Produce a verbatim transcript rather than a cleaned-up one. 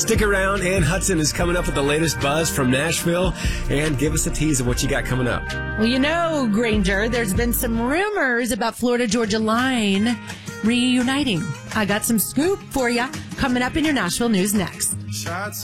Stick around. Ann Hudson is coming up with the latest buzz from Nashville. And give us a tease of what you got coming up. Well, you know, Granger, there's been some rumors about Florida-Georgia Line reuniting. I got some scoop for you coming up in your Nashville news next. Shots